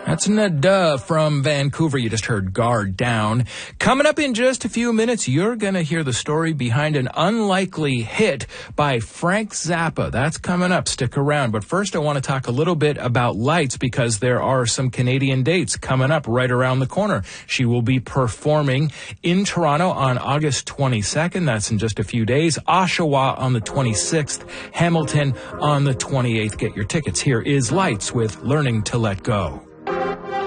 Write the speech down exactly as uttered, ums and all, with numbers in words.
That's Nada from Vancouver. You just heard Guard Down. Coming up in just a few minutes, you're going to hear the story behind an unlikely hit by Frank Zappa. That's coming up. Stick around. But first, I want to talk a little bit about Lights because there are some Canadian dates coming up right around the corner. She will be performing in Toronto on August twenty-second. That's in just a few days. Oshawa on the twenty-sixth. Hamilton on the twenty-eighth. Get your tickets. Here is Lights with Learning to Let Go.